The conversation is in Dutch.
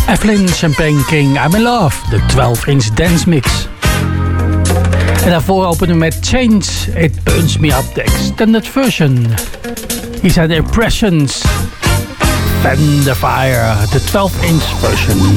Evelyn Champagne King, I'm in Love, de 12-inch dance mix. En daarvoor openen we met Change, It Burns Me Up, de extended version. Hier zijn de Impressions, Fan the Fire, de 12-inch version.